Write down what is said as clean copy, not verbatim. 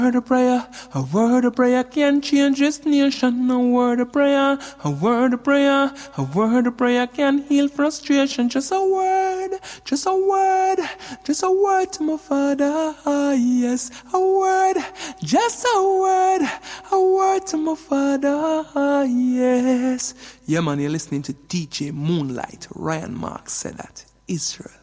A word of prayer can change this nation. A word of prayer, a word of prayer, a word of prayer can heal frustration. Just a word, just a word, just a word to my Father. Yes, a word, just a word to my Father. Yes. Yeah, man, you're listening to DJ Moonlight. Ryan Marks said that. Israel.